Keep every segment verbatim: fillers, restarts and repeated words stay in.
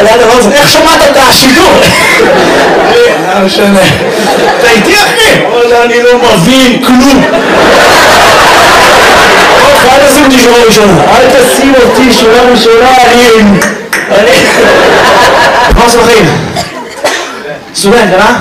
ליד הרוזן, איך שמעת את השידור? לא משנה. אתה איתי אחי? וואלה, אני לא מבין כלום. אוקיי, אל תשים אותי שורה ראשונה. אל תשים אותי שורה ראשונה, אני... אני... מה עושה בחיים? סטודנט, אה?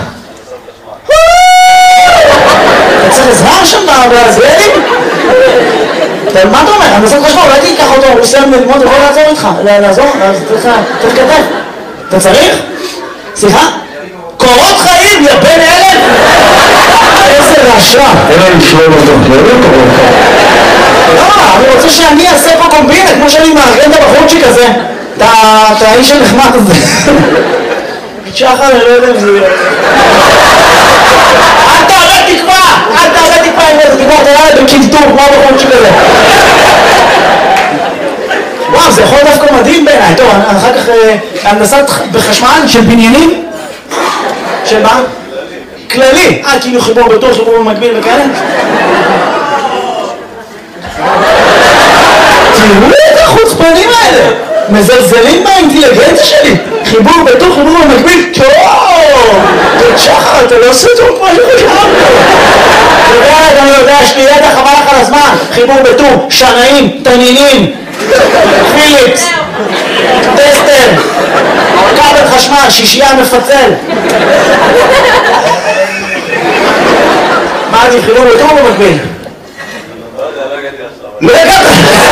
אתה צריך עזרה שם בהזוהרים? מה אתה אומר? הנדסת חשמל, אולי תיקח אותו, הוא סיים ללמוד, הוא יכול לעזור איתך. לעזור? צריך כתב. אתה צריך? סליחה? קורות חיים, יא בן אלף! איזה רשע! אין לי לשאול אותו, לא קורות חיים. לא, אני רוצה שאני אעשה פה קומבינה, כמו שאני מארגן את הבחורצ'יק הזה. את האיש הנחמד הזה. שחר, אני לא יודע אם זה יהיה. אל תעלה תקווה! אל תעלה תקווה עם איזה תקווה, תראה בקלטור, כמו הבחורצ'יק הזה. וואו, זה יכול דווקא מדהים בעיניי. טוב, אחר כך הנדסת בחשמל של בניינים. של מה? כללי. אה, כאילו חיבור בתור, חיבור במקביל וכאלה? תראו את החוצפנים האלה! מזלזלים באינטליגנציה שלי! חיבור בתור, חיבור במקביל, טוב! שחר, אתה לא עושה טוב כמו שחשבנו! אתה יודע, אני יודע, יש לי ידע חבל לך על הזמן! חיבור בתור, שנאים, תנינים, פיליפס, טסטר, כבל חשמל, שישייה מפצל. מה אני, חיבור בתור או במקביל? לא יודע, לא הגעתי עכשיו. לא הגעת!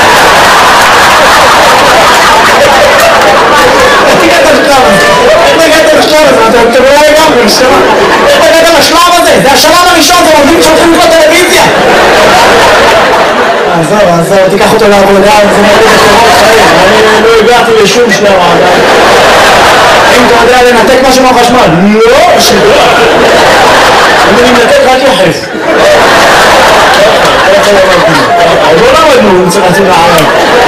איך הגעת לשלב הזה? איך הגעת לשלב הזה? אתם לא לגמרי, נשמע. איך הגעת לשלב הזה? זה השלב הראשון, זה עובדים שהולכים לקרוא טלוויזיה. עזוב, עזוב, תיקח אותו לעבודה, זה מרגיש לקורות חיים. אני לא הגעתי לשום שלב. אם אתה יודע לנתק משהו מהחשמל? לא, שלא. אם אני מנתק רק יחס. לא למדנו, צריך להציב לערב.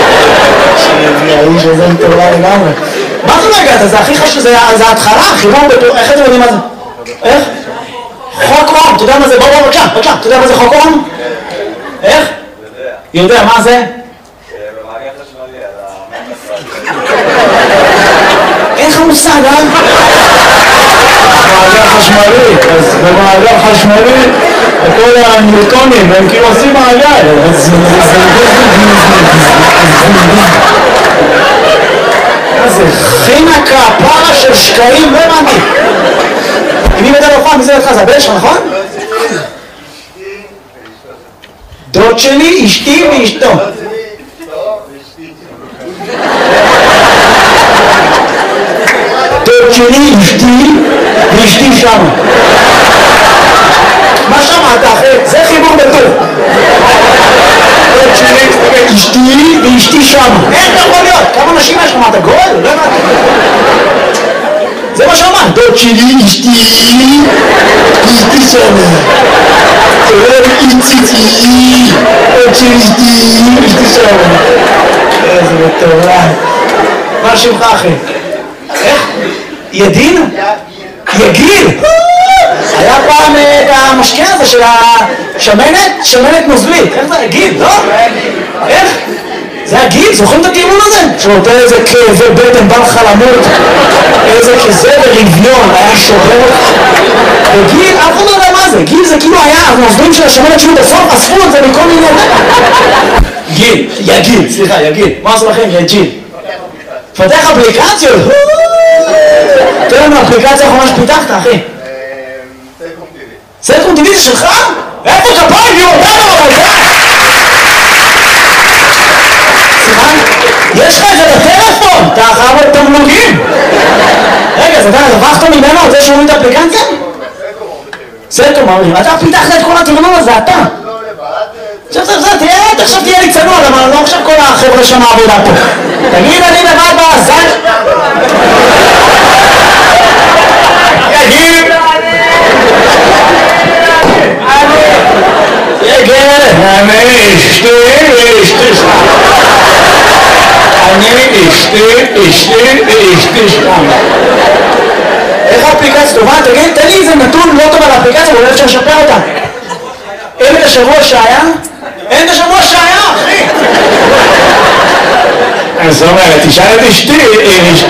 שהאיש הזה מטורלה לגמרי. מה זה לא הגעת? זה הכי חשוב, זה ההתחלה, חיבור בתור, איך אתם יודעים מה זה? איך? חוק אום, אתה יודע מה זה? בוא בוא בבקשה, בבקשה, אתה יודע מה זה חוק אום? איך? יודע, מה זה? במעגל חשמלי על המעגל. אין לך מושג, אה? במעגל חשמלי, אז במעגל חשמלי כל הניוטונים הם כאילו עושים מעגל. זה חינה כפרה של שקעים, לא הבנתי. אם היא מדע לא מי זה לך? זה הבן שלך, נכון? דוד שלי, אשתי ואשתו. דוד שלי, אשתי ואשתי שם. מה שמעת אחי? זה חיבור בטור. דוד שלי, אשתי ואשתי שם. איך אתה יכול להיות? כמה נשים יש לך? מה אתה גול? לא הבנתי. זה מה שאמרת. דוד שלי, אשתי ואשתי שם. תראה איציצי, עוד שלי אשתי, אשתי שם. איזה מטורף. מה שמך אחי? איך? ידין? יגיל? היה פעם את המשקה הזה של השמנת, שמנת נוזלית. איך זה? יגיל, לא? איך? זה הגיל, זוכרים את הטיעון הזה? שנותן איזה כאבי בטן, בא לך למות, איזה כזה ברביון, היה שובר. וגיל, אף אחד לא יודע מה זה, גיל זה כאילו היה, הנוזלים של השמנת שהיו בסוף, אספו את זה מכל מיני... גיל, יגיל, סליחה, יגיל, מה עשו לכם? יגיל. פתח אפליקציות? תראה לנו אפליקציה האחרונה שפיתחת, אחי. סלקום טיווי. סלקום טיווי זה שלך? איפה כפיים? היא אותנו בבית! יש לך את זה בטלפון, אתה חייב את תמלוגים. רגע, אז אתה רווחת ממנו את זה שאומרים את האפליקציה? סלקום אומרים, אתה פיתחת את כל התרנון הזה, אתה. עכשיו, עכשיו, תראה, עכשיו תהיה לי צנוע, למה לא עכשיו כל החבר'ה שם העבודה פה. תגיד, אני לבד בזל. יגיד. יגיד. אני אשתי ואשתי שם. אני אשתי, אשתי ואשתי שם. איך האפליקציה טובה? תגיד, תן לי איזה נתון לא טוב על האפליקציה, אבל אפשר לשפר אותה. אין את השבוע שהיה? אין את השבוע שהיה, אחי! זאת אומרת, תשאל את אשתי,